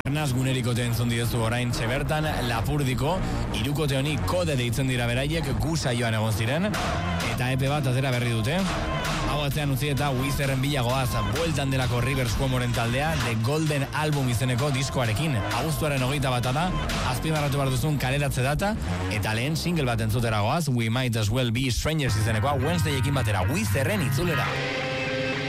Arnaz gunerikote entzun diezu orain txebertan Lapurdiko, hirukote honi kode deitzen dira beraiek gu saioan egon ziren, eta epe bat atera berri dute. Hau atzean utzi eta Wizerren bilagoaz bueltan delako Rivers Cuomoren taldea The Golden Album izeneko diskoarekin. Abuztuaren 21 da, azpimarratu behar duzun kaleratze data, eta lehen single bat entzuteragoaz We Might As Well Be Strangers izenekoa Wednesdayekin batera Wizerren itzulera.